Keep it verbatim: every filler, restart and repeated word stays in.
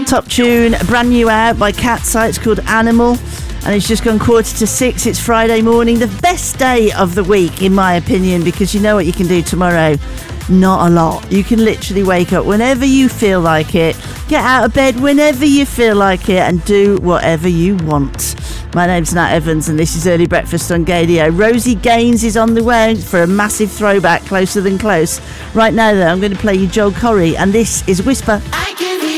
top tune, brand new out by Cat's Eye. It's called Animal, and it's just gone quarter to six. It's Friday morning, the best day of the week, in my opinion, because you know what you can do tomorrow? Not a lot. You can literally wake up whenever you feel like it, get out of bed whenever you feel like it, and do whatever you want. My name's Nat Evans, and this is Early Breakfast on Gadio. Rosie Gaines is on the way for a massive throwback, Closer Than Close. Right now, though, I'm going to play you Joel Corry, and this is Whisper. I